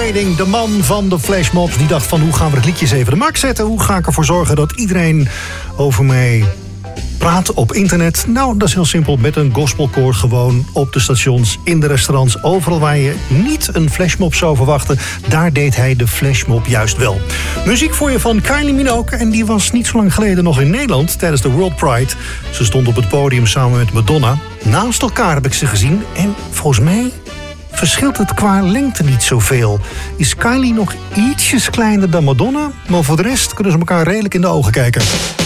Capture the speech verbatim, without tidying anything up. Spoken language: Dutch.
Fading, de man van de flashmobs, die dacht van hoe gaan we het liedjes even de max zetten? Hoe ga ik ervoor zorgen dat iedereen over mij praat op internet? Nou, dat is heel simpel. Met een gospelkoor gewoon op de stations, in de restaurants, overal waar je niet een flashmob zou verwachten. Daar deed hij de flashmob juist wel. Muziek voor je van Kylie Minogue. En die was niet zo lang geleden nog in Nederland tijdens de World Pride. Ze stond op het podium samen met Madonna. Naast elkaar heb ik ze gezien. En volgens mij verschilt het qua lengte niet zoveel. Is Kylie nog ietsjes kleiner dan Madonna? Maar voor de rest kunnen ze elkaar redelijk in de ogen kijken.